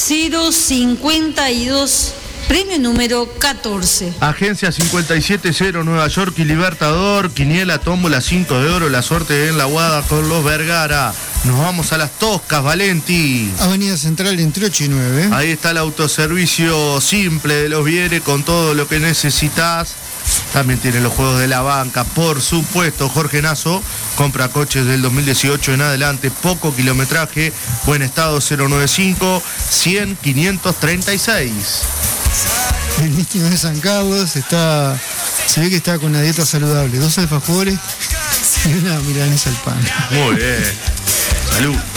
052, premio número 14. Agencia 570 Nueva York y Libertador, quiniela, tómbola 5 de oro, la suerte en la Guada con los Vergara. Nos vamos a Las Toscas, Valenti. Avenida Central entre 8 y 9. Ahí está el autoservicio simple de los Viere con todo lo que necesitas. También tiene los juegos de la banca, por supuesto. Jorge Nazo compra coches del 2018 en adelante, poco kilometraje, buen estado, 095 100 536. El niño de San Carlos se ve que está con una dieta saludable, 2 alfajores y una milanesa al pan. Muy bien, salud.